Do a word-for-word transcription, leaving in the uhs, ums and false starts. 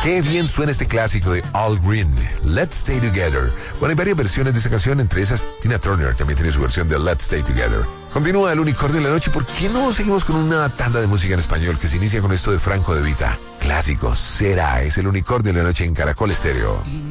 Qué bien suena este clásico de Al Green, Let's Stay Together. Bueno, hay varias versiones de esta canción, entre esas Tina Turner también tiene su versión de Let's Stay Together. Continúa el Unicornio de la Noche. ¿Por qué no seguimos con una tanda de música en español que se inicia con esto de Franco De Vita? Clásico, será, es el Unicornio de la Noche en Caracol Estéreo.